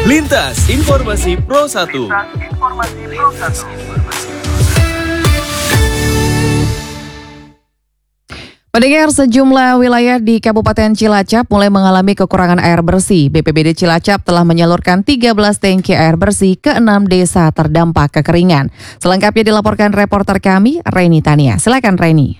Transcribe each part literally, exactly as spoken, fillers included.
Lintas Informasi Pro satu. Pendengar, sejumlah wilayah di Kabupaten Cilacap mulai mengalami kekurangan air bersih. B P B D Cilacap telah menyalurkan tiga belas tangki air bersih ke enam desa terdampak kekeringan. Selengkapnya dilaporkan reporter kami, Reni Tania. Silakan Reni.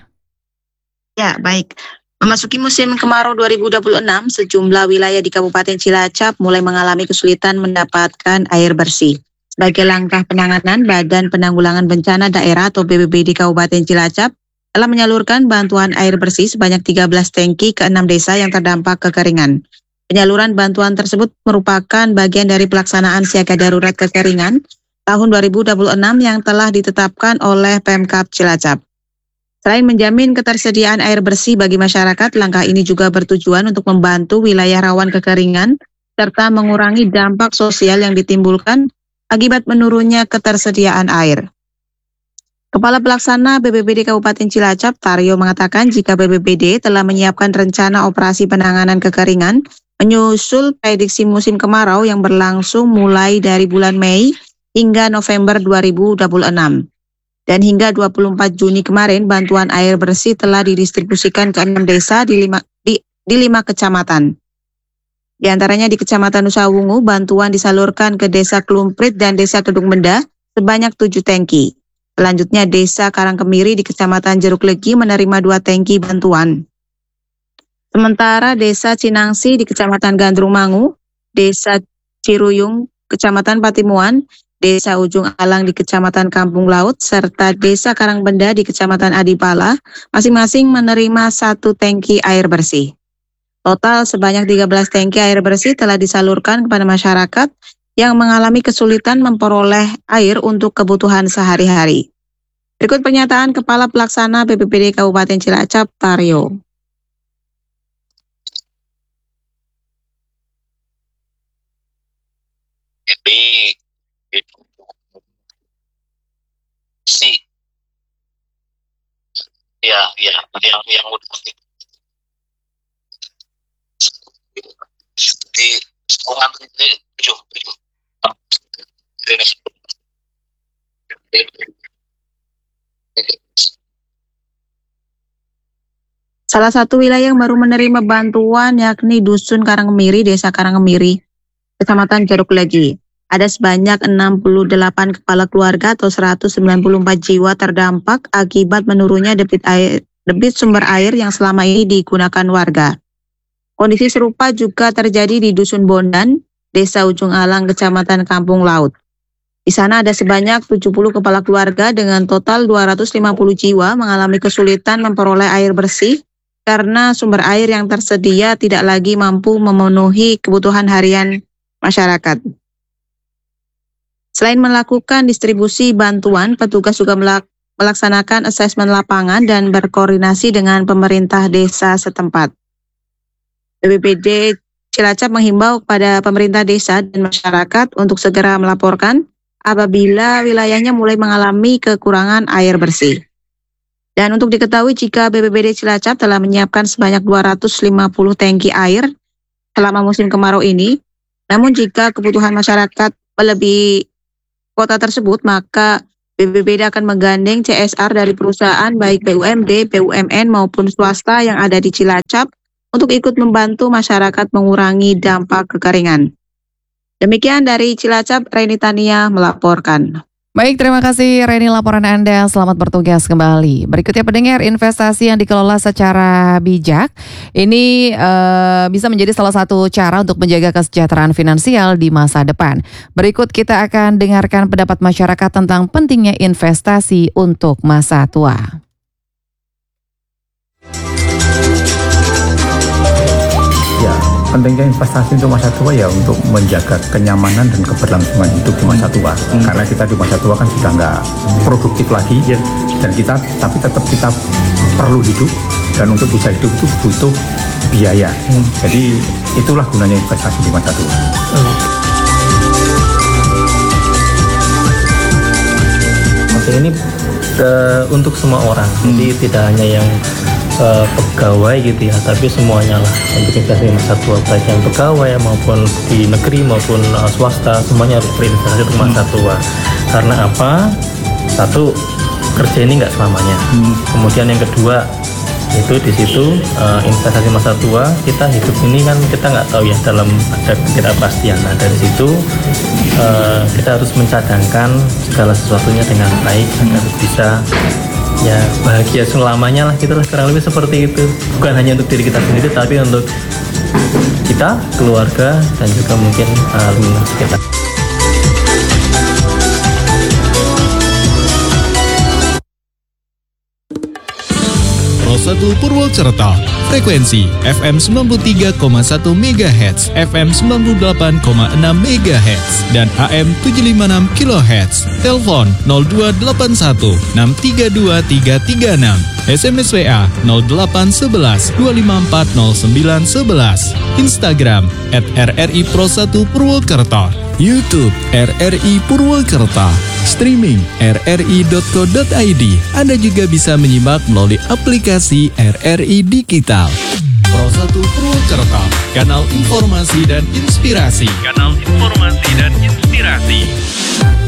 Ya, baik. Memasuki musim kemarau dua ribu dua puluh enam, sejumlah wilayah di Kabupaten Cilacap mulai mengalami kesulitan mendapatkan air bersih. Sebagai langkah penanganan, Badan Penanggulangan Bencana Daerah atau B P B D Kabupaten Cilacap telah menyalurkan bantuan air bersih sebanyak tiga belas tangki ke enam desa yang terdampak kekeringan. Penyaluran bantuan tersebut merupakan bagian dari pelaksanaan siaga darurat kekeringan tahun dua ribu dua puluh enam yang telah ditetapkan oleh Pemkab Cilacap. Selain menjamin ketersediaan air bersih bagi masyarakat, langkah ini juga bertujuan untuk membantu wilayah rawan kekeringan serta mengurangi dampak sosial yang ditimbulkan akibat menurunnya ketersediaan air. Kepala Pelaksana B P B D Kabupaten Cilacap, Taryo, mengatakan jika B P B D telah menyiapkan rencana operasi penanganan kekeringan menyusul prediksi musim kemarau yang berlangsung mulai dari bulan Mei hingga November dua ribu dua puluh enam. Dan hingga dua puluh empat Juni kemarin, bantuan air bersih telah didistribusikan ke enam desa di lima, di, di lima kecamatan. Di antaranya di Kecamatan Nusa Wungu, bantuan disalurkan ke Desa Klumprit dan Desa Kedung Benda sebanyak tujuh tangki. Selanjutnya Desa Karangkemiri di Kecamatan Jeruk Legi menerima dua tangki bantuan. Sementara Desa Cinangsi di Kecamatan Gandrung Mangu, Desa Ciruyung, Kecamatan Patimuan, Desa Ujung Alang di Kecamatan Kampung Laut, serta Desa Karangbenda di Kecamatan Adipala, masing-masing menerima satu tangki air bersih. Total sebanyak tiga belas tangki air bersih telah disalurkan kepada masyarakat yang mengalami kesulitan memperoleh air untuk kebutuhan sehari-hari. Berikut pernyataan Kepala Pelaksana B P B D Kabupaten Cilacap, Taryo. Jadi, si, ya, ya, yang yang udah di sekolah ini tujuh tujuh. Salah satu wilayah yang baru menerima bantuan yakni Dusun Karangkemiri, Desa Karangkemiri, Kecamatan Jeruk Legi. Ada sebanyak enam puluh delapan kepala keluarga atau seratus sembilan puluh empat jiwa terdampak akibat menurunnya debit air, debit sumber air yang selama ini digunakan warga. Kondisi serupa juga terjadi di Dusun Bondan, Desa Ujung Alang, Kecamatan Kampung Laut. Di sana ada sebanyak tujuh puluh kepala keluarga dengan total dua ratus lima puluh jiwa mengalami kesulitan memperoleh air bersih karena sumber air yang tersedia tidak lagi mampu memenuhi kebutuhan harian masyarakat. Selain melakukan distribusi bantuan, petugas juga melaksanakan asesmen lapangan dan berkoordinasi dengan pemerintah desa setempat. B P B D Cilacap menghimbau kepada pemerintah desa dan masyarakat untuk segera melaporkan apabila wilayahnya mulai mengalami kekurangan air bersih. Dan untuk diketahui jika B P B D Cilacap telah menyiapkan sebanyak dua ratus lima puluh tangki air selama musim kemarau ini, namun jika kebutuhan masyarakat melebihi kota tersebut, maka B P B D akan menggandeng C S R dari perusahaan baik B U M D, B U M N maupun swasta yang ada di Cilacap untuk ikut membantu masyarakat mengurangi dampak kekeringan. Demikian dari Cilacap, Reni Tania melaporkan. Baik, terima kasih Reni laporan Anda. Selamat bertugas kembali. Berikutnya pendengar, investasi yang dikelola secara bijak ini uh, bisa menjadi salah satu cara untuk menjaga kesejahteraan finansial di masa depan. Berikut kita akan dengarkan pendapat masyarakat tentang pentingnya investasi untuk masa tua. Ya, pentingnya investasi untuk masa tua ya untuk menjaga kenyamanan dan keberlangsungan hidup di masa tua. Hmm. Karena kita di masa tua kan sudah nggak produktif lagi, ya. Dan kita tapi tetap kita perlu hidup, dan untuk bisa hidup itu butuh biaya. Hmm. Jadi itulah gunanya investasi di masa tua. Hmm. Oke, ini ke, untuk semua orang, hmm. jadi tidak hanya yang uh, pegawai gitu ya, tapi semuanya lah untuk investasi masa tua, baik yang pegawai maupun di negeri maupun uh, swasta, semuanya harus berinvestasi untuk masa tua. Karena apa? Satu, kerja ini nggak selamanya. Hmm. Kemudian yang kedua, itu di situ uh, investasi masa tua, kita hidup ini kan kita nggak tahu ya, dalam ada ketidakpastian. Nah dari situ uh, kita harus mencadangkan segala sesuatunya dengan baik agar bisa ya bahagia selamanya lah, gitu lah, kurang lebih seperti itu. Bukan hanya untuk diri kita sendiri, tapi untuk kita, keluarga, dan juga mungkin uh, lingkungan sekitar. Pro satu Purwokerto, frekuensi F M sembilan puluh tiga koma satu megahertz, F M sembilan puluh delapan koma enam megahertz, dan A M tujuh lima enam kilohertz. Telepon nol dua delapan satu enam tiga dua tiga tiga enam, S M S W A nol delapan satu satu dua lima empat nol sembilan satu satu, Instagram at R R I Pro satu Purwokerto, YouTube R R I Purwokerto, streaming r r i dot co dot i d. Anda juga bisa menyimak melalui aplikasi R R I Digital. Pro satu Purwokerto, kanal informasi dan inspirasi. Kanal informasi dan inspirasi.